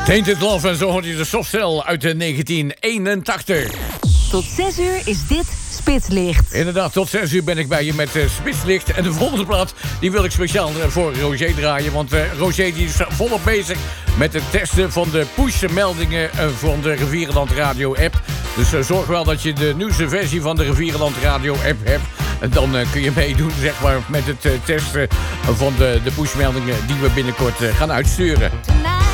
Tainted Love en zo hoort je de Softcell uit 1981. Tot 6 uur is dit Spitslicht. Inderdaad, tot 6 uur ben ik bij je met Spitslicht. En de volgende plaat die wil ik speciaal voor Roger draaien. Want Roger die is volop bezig met het testen van de push-meldingen van de Rivierenland Radio app. Dus zorg wel dat je de nieuwste versie van de Rivierenland Radio app hebt. En dan kun je meedoen zeg maar, met het testen van de push-meldingen die we binnenkort gaan uitsturen. Tonight.